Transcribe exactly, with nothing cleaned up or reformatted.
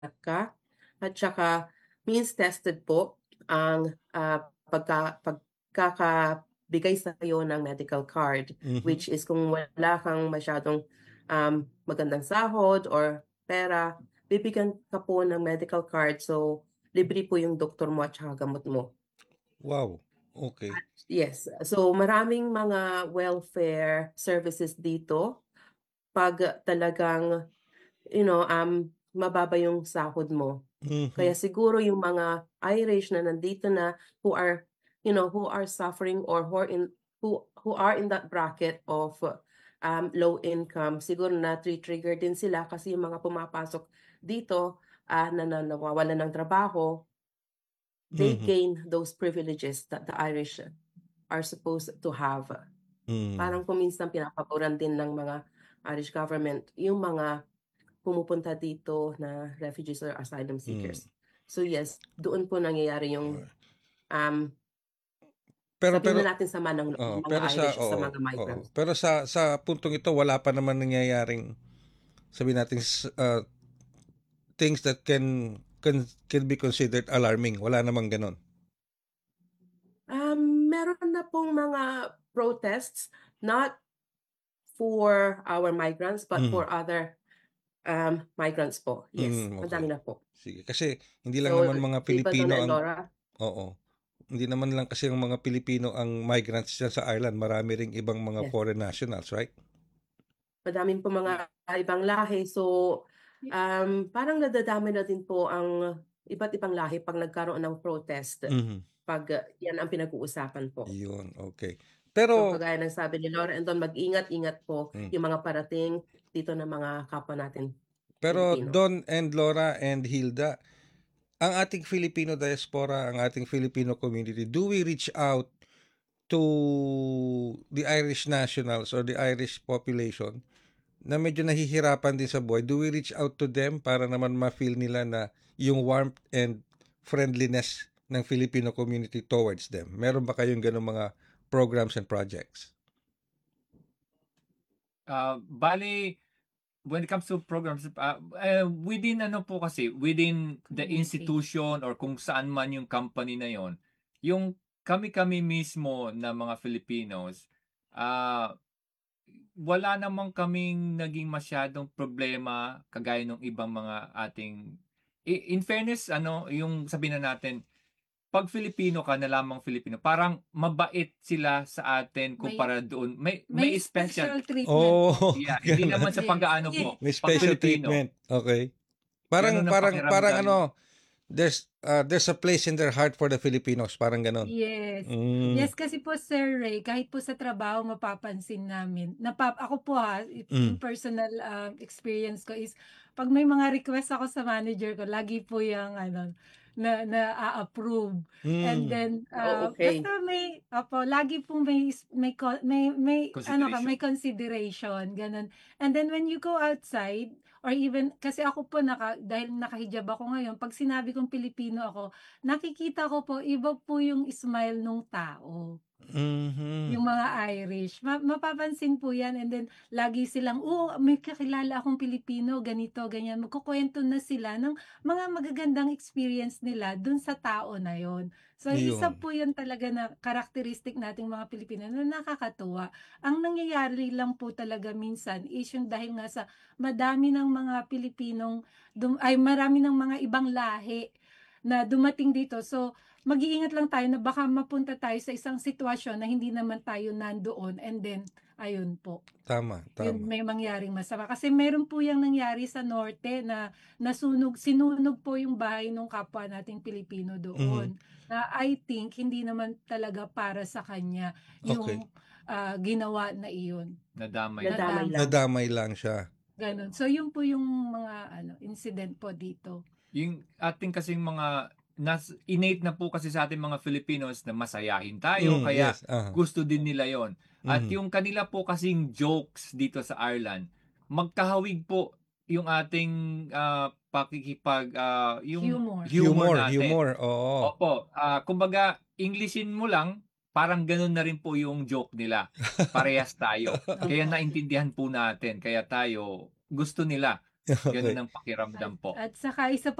ka at saka means tested po ang, ah, pagka pagkakabigay sa'yo ng medical card, Mhm. which is kung wala kang masyadong, um, magandang sahod or pera, bibigyan ka po ng medical card. So, libre po yung doktor mo at saka gamot mo. Wow, okey. At yes, so maraming mga welfare services dito 'pag talagang, you know, um, mababa yung sahod mo. Mhm. Kaya siguro yung mga Irish na nandito na who are, you know, who are suffering or who are in who who are in that bracket of, um, low income, siguro nati-trigger din sila kasi yung mga pumapasok dito, ah, na na nawawalan ng trabaho, they Mhm. gain those privileges that the Irish are supposed to have. Hmm. Parang kung minsan pinapaburan din ng mga Irish government yung mga pumupunta dito na refugees or asylum Hmm. seekers. So yes, doon po nangyayari yung, Or um Pero sabihin pero na natin sama ng loob oo, ng mga pero sa Irish sa oo, mga oo. migrants. Pero sa sa puntong ito wala pa naman nangyayaring sabihin nating s ah, things that can can can be considered alarming, wala namang gano'n? Um, meron na pong mga protests, not for our migrants, but Mhm. for other, um, migrants po. Yes, Hmm, madami okey. na po. Sige, kasi hindi lang So, naman mga di ba Donna Pilipino and ang Laura? oo. Hindi naman lang kasi ang mga Pilipino ang migrants diyan sa Ireland, marami ring ibang mga Yes. foreign nationals, right? Madami pong mga ibang lahi. So, um, parang nadadamay na din po ang iba't ibang lahi 'pag nagkaroon ng protest, Mhm. 'pag yan ang pinag-uusapan po. Iyon, okey. So, Pero kagaya ng sabi ni Laura and Don, mag-ingat-ingat po Hmm. yung mga parating dito na mga kapwa natin Pero Pilipino. Don and Laura and Hilda, ang ating Filipino diaspora, ang ating Filipino community, do we reach out to the Irish nationals or the Irish population na medyo nahihirapan din sa buhay? Do we reach out to them para naman ma-feel nila na yung warmth and friendliness ng Filipino community towards them? Meron ba kayong gano'ng mga programs and projects? Ah, bale when it comes to programs, ah, eh, within ano po kasi, within the Community. institution or kung saan man yung company na yun, yung kami-kami mismo na mga Filipinos, ah, wala naman kaming naging masyadong problema kagaya nung ibang mga ating i in fairness ano, yung sabihin na natin, 'pag Filipino ka na lamang Filipino, parang mabait sila sa atin May kumpara doon. May may may special special treatment po. Oh, yeah, hindi naman gano'n. sa Yes. pag-aano po, May 'pag special Filipino. treatment, okey. Gano'n Parang ang parang parang pakiramdam. ano, there's, ah, there's a place in their heart for the Filipinos, parang gano'n? Yes. Hmm. Yes, kasi po Sir Ray, kahit po sa trabaho mapapansin namin, napa ako po ha, Hmm. yung personal, ah, experience ko is 'pag may mga request ako sa manager ko, lagi po yang ano, na naa-approve. And Hmm. then, Oh, ah, okey. basta may opo, lagi pong may s may co may may ano ka, may Consideration. consideration, gano'n. And then when you go outside or even kasi ako po naka dahil naka-hijab ako ngayon, 'pag sinabi kong Pilipino ako, nakikita ko po iba po yung smile nung tao. Mhm. Yung mga Irish, ma mapapansin po yan and then lagi silang, "Oo, may kakilala akong Pilipino, ganito, ganyan." Magkukuwento na sila ng mga magagandang experience nila dun sa tao na yun. So, isa Iyon. po yun talaga na characteristic nating mga Pilipino na nakakatuwa. Ang nangyayari lang po talaga minsan is yung dahil nga sa madami ng mga Pilipinong dum ay marami ng mga ibang lahi na dumating dito. So, mag-iingat lang tayo na baka mapunta tayo sa isang sitwasyon na hindi naman tayo nandoon and then ayun po, Tama, yun tama. may mangyaring masama. Kasi meron po yang nangyari sa norte na nasunog sinunog po yung bahay nung kapwa nating Pilipino Mhm. doon, na I think hindi naman talaga para sa kanya Okey. yung, ah, ginawa na iyon. Nadamay lang. Nadamay Nadam lang. Nadamay lang siya. Gano'n. So, yun po yung mga ano, incident po dito. Yung ating kasing mga nas innate na po kasi sa ating mga Filipinos na masayahin tayo Hmm, kaya yes, uh-huh. gusto din nila yon. At Mhm. yung kanila po kasing jokes dito sa Ireland, magkahawig po yung ating, ah, pakikipag, ah, yung Humor. humor Humor, natin. humor, oo. Opo, ah, kumbaga Englishin mo lang, parang gano'n na rin po yung joke nila. Parehas tayo. Kaya Opo. naintindihan po natin, kaya tayo gusto nila. Gano'n Okay. ang pakiramdam At po. at saka isa